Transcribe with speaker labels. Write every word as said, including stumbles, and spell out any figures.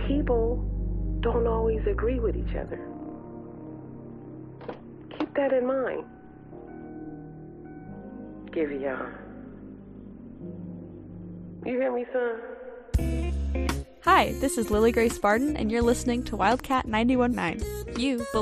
Speaker 1: people don't always agree with each other. Keep that in mind. Give y'all. You hear me, son?
Speaker 2: Hi, this is Lily Grace Barden, and you're listening to Wildcat ninety-one point nine. You belong.